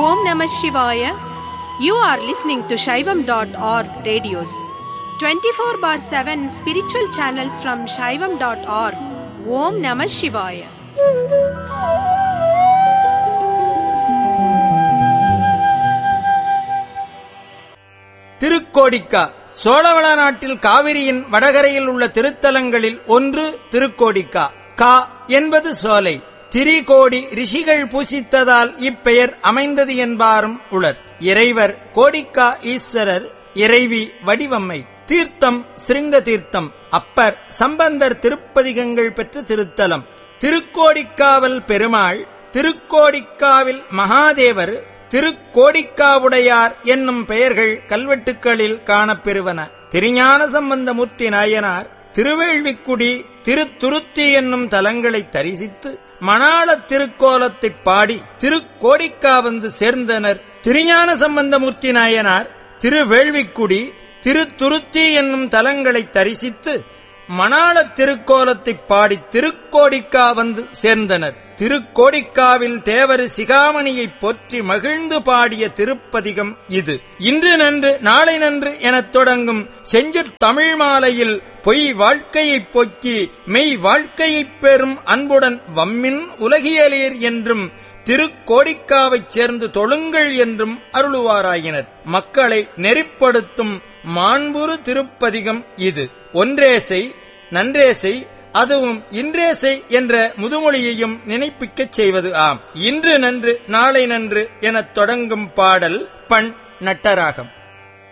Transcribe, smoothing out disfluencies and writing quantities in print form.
Om Namah Shivaya. You are listening to Shaivam.org radios. 24/7 spiritual channels from Shaivam.org. Om Namah Shivaya. Thirukkodika சோழவள நாட்டில் காவிரியின் வடகரையில் உள்ள திருத்தலங்களில் ஒன்று திருக்கோடிக்கா. கா என்பது சோலை. திரிகோடி ரிஷிகள் பூசித்ததால் இப்பெயர் அமைந்தது என்பாரும் உளர். இறைவர் கோடிக்கா ஈஸ்வரர், இறைவி வடிவம்மை. தீர்த்தம் சிருங்க தீர்த்தம். அப்பர் சம்பந்தர் திருப்பதிகங்கள் பெற்ற திருத்தலம். திருக்கோடிக்காவல் பெருமாள், திருக்கோடிக்காவில் மகாதேவர், திருக்கோடிக்காவுடையார் என்னும் பெயர்கள் கல்வெட்டுக்களில் காணப்பெறுவன. திருஞான சம்பந்தமூர்த்தி நாயனார் திருவேள்விக்குடி, திருத்துருத்தி என்னும் தலங்களை தரிசித்து மணாளத் திருக்கோலத்தைப் பாடி திருக்கோடிக்கா வந்து சேர்ந்தனர். திருஞான சம்பந்தமூர்த்தி நாயனார் திருவேள்விக்குடி, திருத்துருத்தி என்னும் தலங்களை தரிசித்து மணாளத் திருக்கோலத்தைப் பாடி திருக்கோடிக்கா வந்து சேர்ந்தனர். திருக்கோடிக்காவில் தேவரு சிகாமணியை போற்றி மகிழ்ந்து பாடிய திருப்பதிகம் இது. இன்று நன்று நாளை நன்று எனத் தொடங்கும் செஞ்சொற் தமிழ் மாலையில் பொய் வாழ்க்கையைப் போக்கி மெய் வாழ்க்கையைப் பெறும் அன்புடன் வம்மின் உலகியலீர் என்றும் திருக்கோடிக்காவைச் சேர்ந்து தொழுங்கள் என்றும் அருளுவாராயினர். மக்களை நெறிப்படுத்தும் மாண்புறு திருப்பதிகம் இது. ஒன்றேசை நன்றேசை, அதுவும் இன்றேசை என்ற முதுமொழியையும் நினைப்பிக்கச் செய்வது ஆம். இன்று நன்று நாளை நன்று எனத் தொடங்கும் பாடல் பண் நட்டராகம்.